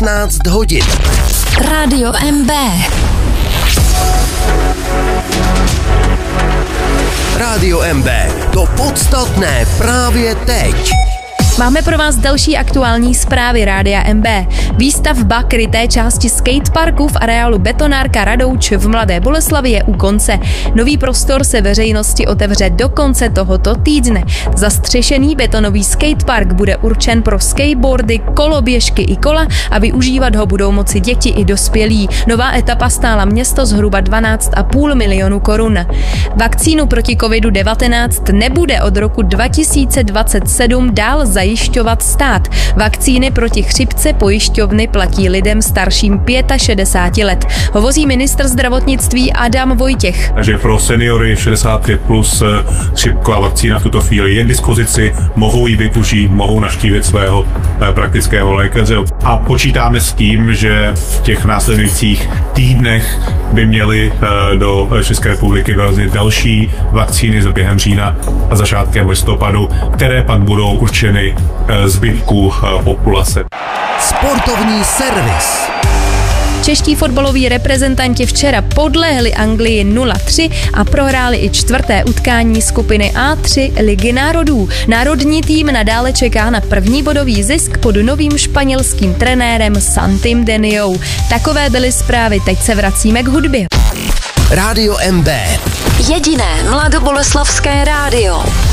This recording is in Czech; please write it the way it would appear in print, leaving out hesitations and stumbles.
15 hodin. Rádio MB. Rádio MB. To podstatné právě teď. Máme pro vás další aktuální zprávy Rádia MB. Výstavba kryté části skateparku v areálu Betonárka Radouč v Mladé Boleslavi je u konce. Nový prostor se veřejnosti otevře do konce tohoto týdne. Zastřešený betonový skatepark bude určen pro skateboardy, koloběžky i kola a využívat ho budou moci děti i dospělí. Nová etapa stála město zhruba 12,5 milionu korun. Vakcínu proti COVID-19 nebude od roku 2027 dál zajišťovat stát. Vakcíny proti chřipce pojišťovny platí lidem starším 65 let. Hovoří ministr zdravotnictví Adam Vojtěch. Takže pro seniory 65 plus chřipková vakcína v tuto chvíli je k dispozici, mohou ji využít, mohou navštívit svého praktického lékaře. A počítáme s tím, že v těch následujících týdnech by měly do České republiky dorazit další vakcíny za během října a začátkem listopadu, které pak budou určeny zbytku populace. Sportovní servis. Čeští fotbaloví reprezentanti včera podlehli Anglii 0-3 a prohráli i čtvrté utkání skupiny A3 Ligy národů. Národní tým nadále čeká na první bodový zisk pod novým španělským trenérem Santim Deniou. Takové byly zprávy, teď se vracíme k hudbě. Rádio MB. Jediné mladoboleslavské rádio.